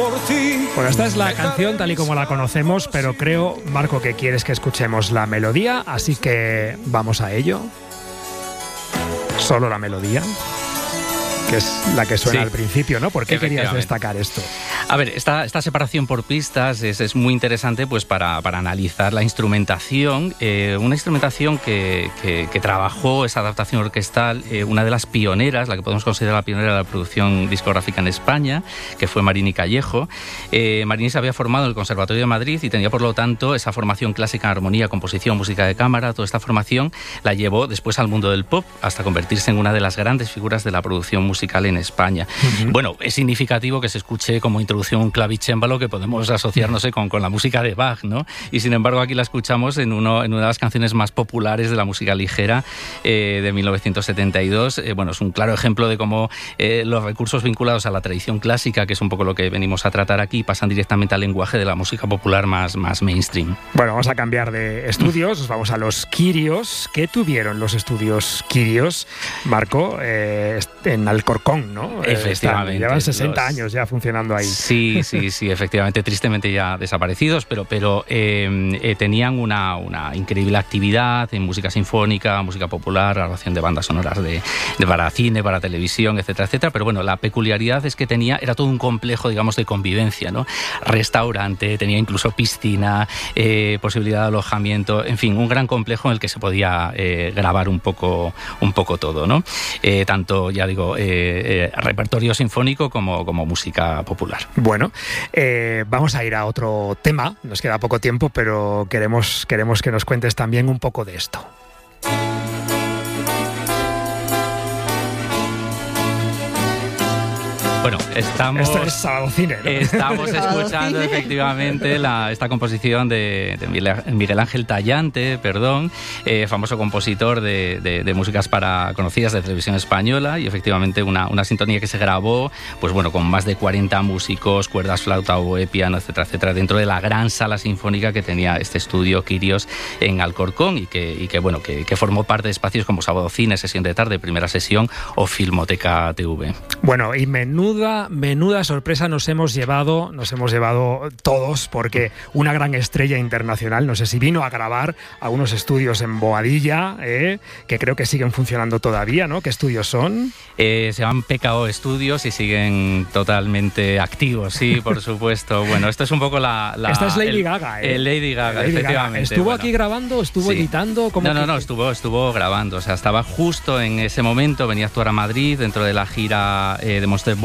Bueno, esta es la canción tal y como la conocemos, pero creo, Marco, que quieres que escuchemos la melodía, así que vamos a ello. Solo la melodía, que es la que suena al principio, ¿no? ¿Por qué querías destacar esto? A ver, esta separación por pistas es muy interesante pues para analizar la instrumentación, una instrumentación que trabajó esa adaptación orquestal, una de las pioneras, la que podemos considerar la pionera de la producción discográfica en España, que fue Marini Callejo. Marini se había formado en el Conservatorio de Madrid y tenía, por lo tanto, esa formación clásica en armonía, composición, música de cámara. Toda esta formación la llevó después al mundo del pop hasta convertirse en una de las grandes figuras de la producción musical en España. Bueno, es significativo que se escuche como introducción un clavicémbalo que podemos asociar, no sé, con la música de Bach, ¿no? Y sin embargo aquí la escuchamos en una de las canciones más populares de la música ligera de 1972. Bueno, es un claro ejemplo de cómo los recursos vinculados a la tradición clásica, que es un poco lo que venimos a tratar aquí, pasan directamente al lenguaje de la música popular más mainstream. Bueno, vamos a cambiar de estudios, nos vamos a los Quirios. ¿Qué tuvieron los estudios Quirios, Marco? En Alcorcón, ¿no? Efectivamente. Llevan 60 años ya funcionando ahí. Sí, efectivamente, tristemente ya desaparecidos, pero tenían una increíble actividad en música sinfónica, música popular, grabación de bandas sonoras para cine, para televisión, etcétera, etcétera. Pero bueno, la peculiaridad es que era todo un complejo, digamos, de convivencia, ¿no? Restaurante, tenía incluso piscina, posibilidad de alojamiento, en fin, un gran complejo en el que se podía grabar un poco todo, ¿no? Tanto, ya digo, repertorio sinfónico como música popular. Bueno, vamos a ir a otro tema, nos queda poco tiempo, pero queremos que nos cuentes también un poco de esto. Bueno, Esto es Sábado Cine, ¿no? Estamos escuchando efectivamente esta composición de Miguel Ángel Tallante, famoso compositor de músicas conocidas de televisión española, y efectivamente una sintonía que se grabó, pues bueno, con más de 40 músicos, cuerdas, flauta, oboe, piano, etcétera, etcétera, dentro de la gran sala sinfónica que tenía este estudio Quirios en Alcorcón y que formó parte de espacios como Sábado Cine, Sesión de Tarde, Primera Sesión o Filmoteca TV. Bueno, y menuda sorpresa nos hemos llevado todos, porque una gran estrella internacional, no sé si vino a grabar a unos estudios en Boadilla, que creo que siguen funcionando todavía, ¿no? ¿Qué estudios son? Se llaman PKO Studios y siguen totalmente activos, sí, por supuesto. Bueno, esto es un poco Esta es Lady Gaga, Lady Gaga, efectivamente. ¿Estuvo aquí grabando? ¿Estuvo editando? No, estuvo grabando. O sea, estaba justo en ese momento, venía a actuar a Madrid dentro de la gira de Monster